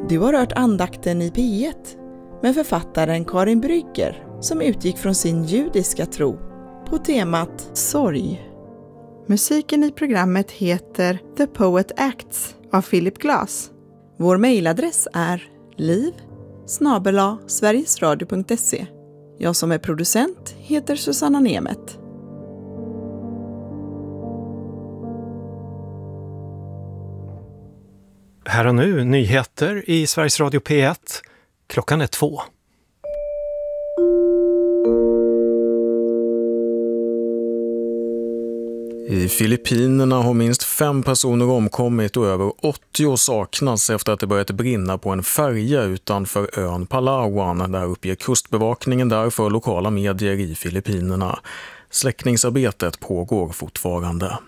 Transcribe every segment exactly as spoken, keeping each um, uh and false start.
Du har hört andakten i P ett med författaren Karin Brygger som utgick från sin judiska tro på temat sorg. Musiken i programmet heter The Poet Acts av Philip Glass. Vår mejladress är liv snabel-a sverigesradio punkt se. Jag som är producent heter Susanna Nemet. Här och nu nyheter i Sveriges Radio P ett. Klockan är två. I Filippinerna har minst fem personer omkommit och över åttio saknas efter att det börjat brinna på en färja utanför ön Palawan. Där uppger kustbevakningen där för lokala medier i Filippinerna. Släckningsarbetet pågår fortfarande.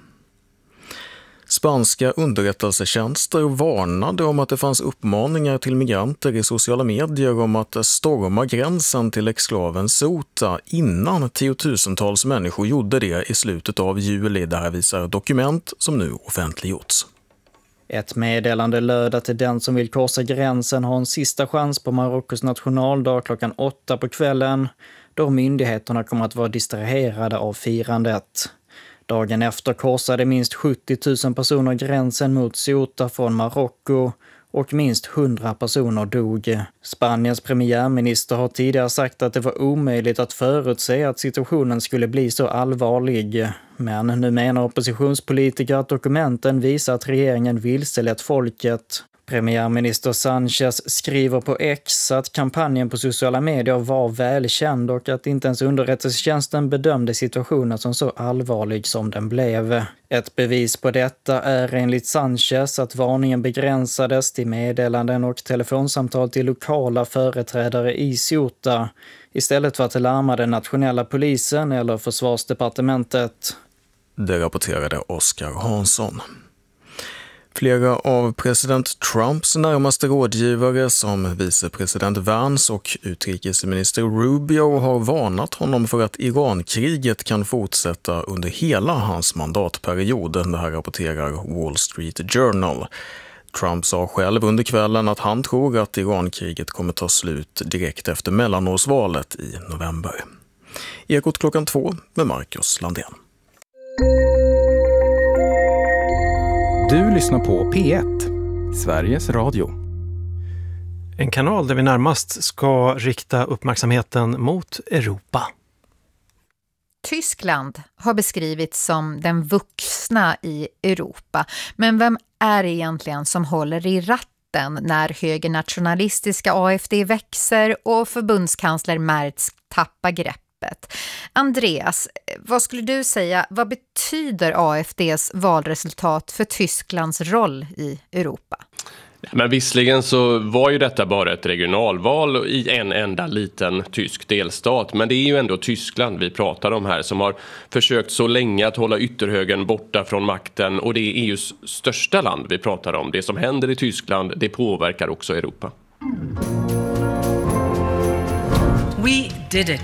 Spanska underrättelsetjänster varnade om att det fanns uppmaningar till migranter i sociala medier om att storma gränsen till exklaven Ceuta innan tiotusentals människor gjorde det i slutet av juli. Där visar dokument som nu offentliggjorts. Ett meddelande löd att den som vill korsa gränsen har en sista chans på Marockos nationaldag klockan åtta på kvällen, då myndigheterna kommer att vara distraherade av firandet. Dagen efter korsade minst sjuttio tusen personer gränsen mot Ceuta från Marocko och minst hundra personer dog. Spaniens premiärminister har tidigare sagt att det var omöjligt att förutse att situationen skulle bli så allvarlig. Men nu menar oppositionspolitiker att dokumenten visar att regeringen vilselett folket. Premiärminister Sanchez skriver på X att kampanjen på sociala medier var välkänd och att inte ens underrättelsetjänsten bedömde situationen som så allvarlig som den blev. Ett bevis på detta är enligt Sanchez att varningen begränsades till meddelanden och telefonsamtal till lokala företrädare i Ceuta istället för att larma den nationella polisen eller försvarsdepartementet. Det rapporterade Oskar Hansson. Flera av president Trumps närmaste rådgivare som vicepresident Vance och utrikesminister Rubio har varnat honom för att Irankriget kan fortsätta under hela hans mandatperiod. Det här rapporterar Wall Street Journal. Trump sa själv under kvällen att han tror att Irankriget kommer ta slut direkt efter mellanårsvalet i november. Ekot klockan två med Marcus Landén. Du lyssnar på P ett, Sveriges Radio. En kanal där vi närmast ska rikta uppmärksamheten mot Europa. Tyskland har beskrivits som den vuxna i Europa. Men vem är det egentligen som håller i ratten när högernationalistiska A F D växer och förbundskansler Merz tappar greppet? Andreas, vad skulle du säga, vad betyder A F D:s valresultat för Tysklands roll i Europa? Men visserligen så var ju detta bara ett regionalval i en enda liten tysk delstat. Men det är ju ändå Tyskland vi pratar om här som har försökt så länge att hålla ytterhögern borta från makten. Och det är E U:s största land vi pratar om. Det som händer i Tyskland, det påverkar också Europa. We did it.